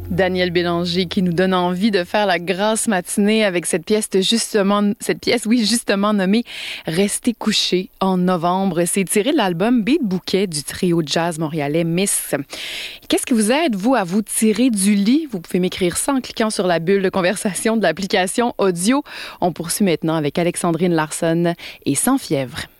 Daniel Bélanger qui nous donne envie de faire la grasse matinée avec cette pièce justement nommée Rester couché en novembre. C'est tiré de l'album Beat Bouquet du trio de jazz montréalais Miss. Qu'est-ce qui vous aide, vous, à vous tirer du lit? Vous pouvez m'écrire ça en cliquant sur la bulle de conversation de l'application audio. On poursuit maintenant avec Alexandrine Larsson et Sans fièvre.